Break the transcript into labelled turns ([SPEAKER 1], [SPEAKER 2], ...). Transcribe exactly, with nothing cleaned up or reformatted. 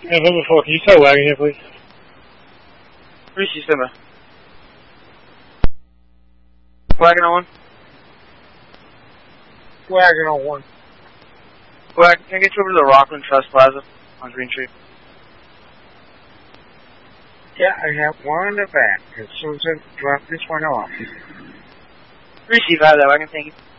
[SPEAKER 1] Yeah, number four, can you tow wagon here, please?
[SPEAKER 2] three C seven. Wagon on one.
[SPEAKER 1] Wagon on one.
[SPEAKER 2] Wagon, can I get you over to the Rockland Trust Plaza on Green Street?
[SPEAKER 1] Yeah, I have one in the back. As soon as I drop this one off.
[SPEAKER 2] three C five, that wagon, thank you.